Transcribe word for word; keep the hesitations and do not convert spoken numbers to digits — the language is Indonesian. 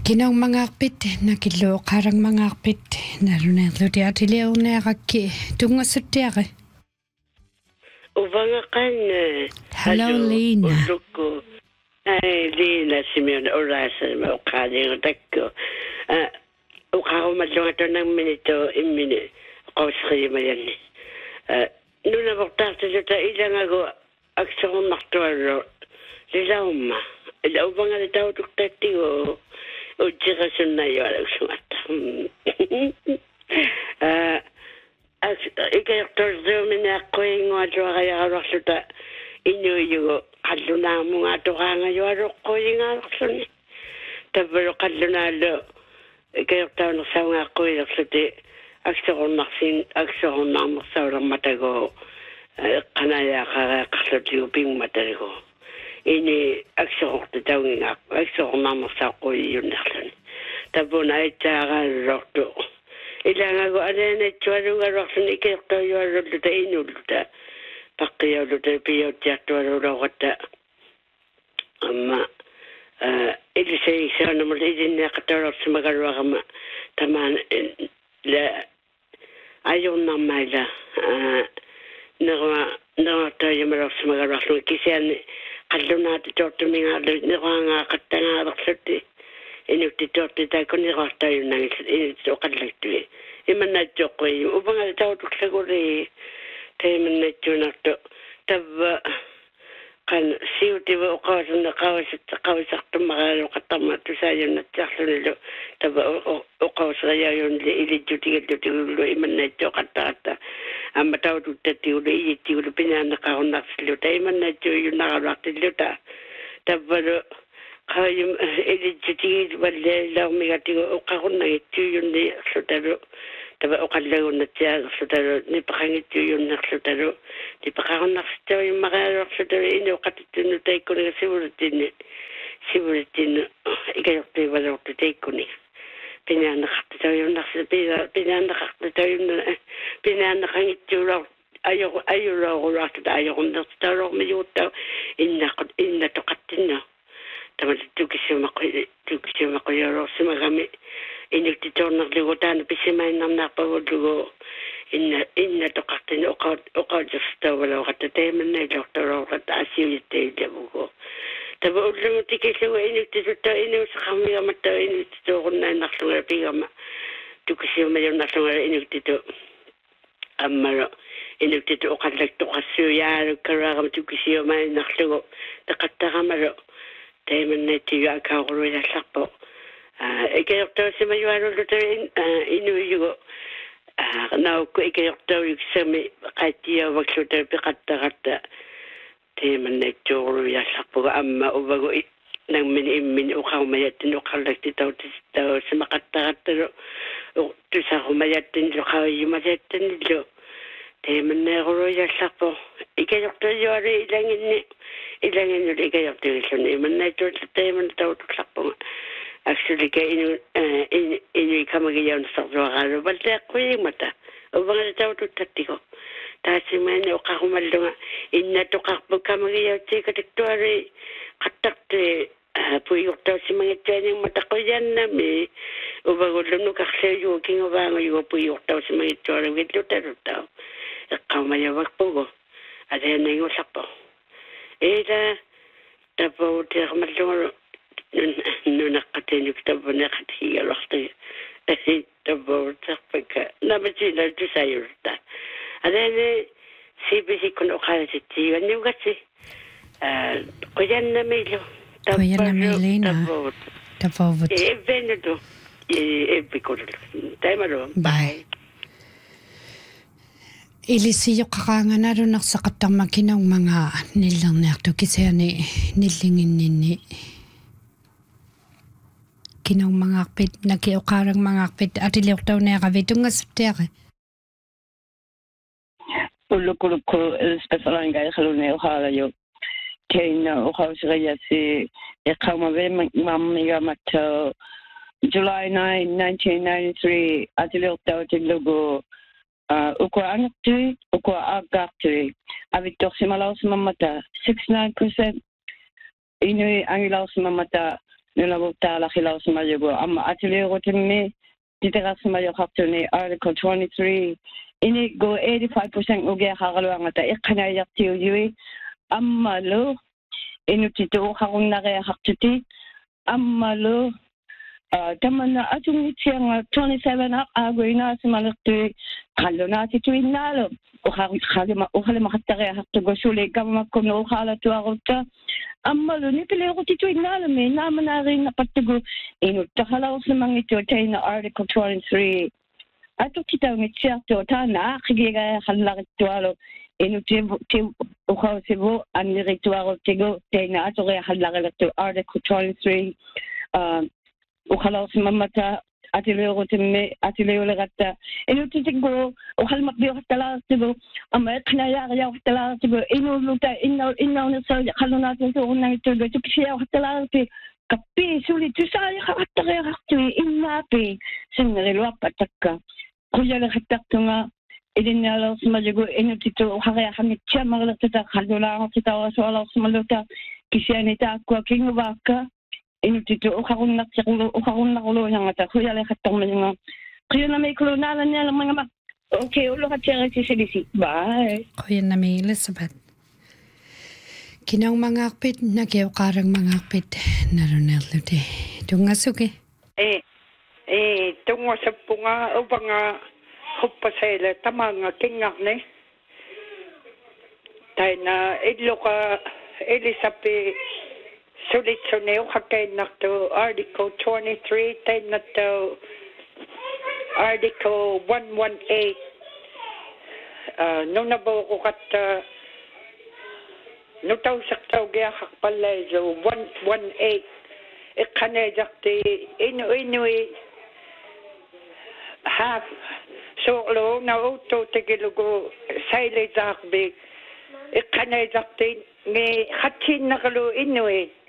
Kinong mangakpit nakilo karang mangakpit nalunerlo ti atileonerakki tungasuttiare. Uvangakan. Hello Lena. Ulluku. Ai Lena Simeon orasa mo kali utakko. Ah ukarumalunga to ng minito immini qawsri mayani. Ah nuna vaqtarta jota ilang ako aksong maktualo. Lilauma. Ila uvanga taw tuktatigo. Ujjira sunna yo aksumata. Ah ikayaktorzo minakkoy ngwadro kaya raksuta inyo yugo kalluna mo nga to nga yo arokkoy nga raksuni. Tabalo kalluna lo ikayaktor no sa nga koy raksute akson maksin akson nam sa matago kanaya ka kaksoti uping matago. Ini akson to tawing ak akson nam sa koy yun naklan. Tabuna itaga rokto. Ilang ako ano na tuwalo nga raksan ikayakto yung luta inuluta. Pakiyaw luta piyaw tiyak tuwalo rakata. Ama, ili sa isa naman idin na katarap sa magarwa kama. Taman, ayaw na mayla. Nawa tayo marap sa magarwa. Kisiyan, kalo natin ito tuminga. Nawa nga katanga raksati. Inukti torti tayo kung nirwasta yun nang ito kalagtui. Iman na ito ko yung upang nga tao tuk sa kuri. Tayo man na ito na ito. Taba kan siyo tiba o kawasan na kawasak ito makalo katama ito sa yun at sakso nilo. Taba o kawasan kaya yun ilidyo tigil ito tigil iman na ito katata. Ang matao tuk tatiulo iyitiulo pinanakahon naksilo. Tayo man na ito yung nakalaktilyo ta. Taba kayum electricity wala lang may katigo o kakon na ito yun ni sutaro taba o kalaw na tiya sutaro ni pakangit yun na sutaro di pakakon na sutaro yung makarok sutaro ino katituno tayo ko na siwuritin siwuritin ikayok tayo wala ko tayo ko ni pinanakakta tayo yung pinanakakta tayo yung pinanakangit yung ayaw ayaw raw ko raw ayaw ko na sutaro mayutaw ina to katin na Taman tukisyo makoy tukisyo makoy ro simagami initito nagligotan pisimay nam napawdugo inna inna to katin o ka o ka just wala ka temen na doktor o ka asiyo te debugo tabo ulung tikisyo initito to inu sa kami mata initito ko na naksunga pigama tukisyo mayon naksunga initito amaro initito o ka lekto kasyo ya karagam tukisyo may naksugo takatagamaro Tayo man na tiyo akakuro na sakpo. Ikayoktaw si mayuaro luto inuyugo. Now ko ikayoktaw yung sami katiya wagsuta pikata-kata. Tayo man na tiyo na sakpo. Amma ubago nang minimin ukaw mayatin ukalagti tao tao sa makata-kata. Tu sa kumayatin ukaw yung mayatin nilo. Tayo man na kuro na sakpo. Ikayoktaw yung ari ilangin ni. Ilangin yung ikayok tiwisun. Iman na ito tayo man tao tuksakpo nga. Actually, kaya inu inu ikamagiyaw na sakpo akalo. Balta ako yung mata. O mga na tao tutati ko. Tapos yung mga na ukakumalo nga. Ina to kakpo kamagiyaw tiyo katiktuari. Katakti. Puyok tao si mga tiyan yung mata ko yan na mi. O bago lang no kaksayo yung king o bango yung puyok tao si mga tiyan. Wito taro tao. Kamayawak po ko. At yan na yung sakpo. Eda tapo te kamalong no nakatinuk tapo nakatiya waktu tapo tapaka namaji na tu sayurta adene sibisi kuno kala siti ani ugasi koyan na melo koyan na melina tapo tapo e venedo e bikolo taimaro bye Ilisiyo kakanga na rin naksakatang makinang mga nilang nakto kasi ni nilingin nini. Kinang mga akpit, nakiukarang mga akpit at iliyok daw na yakabitong nga sutere. Uluk-uluk ko, especially ang gaya kalunay ukara yung kaya na ukaw siya kaya si yakamabe mamiga mata July ninth, nineteen ninety-three at iliyok daw tiglugo Uh, ukwa anak tui, ukwa agak tui. Abit tok si malaw sa mamata, sixty-nine percent. Inoy ang ilaw sa mamata, nulabutala khilausmajugo amma atiliurutimmi titerasmajoqartuni article twenty-three ini go eighty-five percent uge haqaluangata iqqanayartiujui ammalu inutitu harunnare haqtuti ammalu tamana atungitianga twenty-seven aguina simalqti qallunati tuinnalo ukhalima ukhalima hattare haqtugo shule gamma kono khala tuarutta ammalu nipileuti tuinnalo me namanari napattugo inuttakhala usmangitu taina article twenty-three atutitaungitiartu tana khigiga hallaqittualo inuti ukhawsibu anirituarutigo taina atore hallaqalattu article twenty-three وخلاص مامتا أتليو تمي أتليو لغتا إنه تيجو وخل مقبيو حتى لا تيجو أما إحنا يا يا حتى لا تيجو إنه لوتا إنه إنه نسوي خلونا نسوي نسوي تكشيا حتى لا تي كبي سولي تساعي حتى غير حتى إنها بي سنغ الوقت تكا كل حتى تنا إذن الله سما جو إنه تيجو حاجة حمي تشا مغلق تتا خلونا تتا وسوالله سما لوتا كشياني تاكوا كينو باكا inutitu ukharunnak tiqulu ukharunnarulo yangata khuyale khattormenga khuyana mekulona lanya lamanga okay ulo khatera tisilisi bye khuyana me Elizabeth kinang mangakpit nakew qarang mangakpit narunelute tungasuke eh eh tungo sapunga ubanga huppasele tamanga kingarne taina idloka Elizabeth Solitsoneo hakenakto article twenty-three tainato article one eighteen uh nunabo ko kat nutaw saktaw gya hakpalezo one eighteen ikhanejakti inu inu half so lo na auto tegilugo saile zakbe ikhanejakti nge khatin nakalo inu